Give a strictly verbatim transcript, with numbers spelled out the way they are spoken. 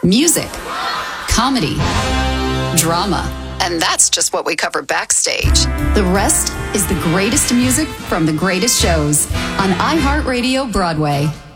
music, comedy, drama. And that's just what we cover backstage. The rest is the greatest music from the greatest shows on iHeartRadio Broadway.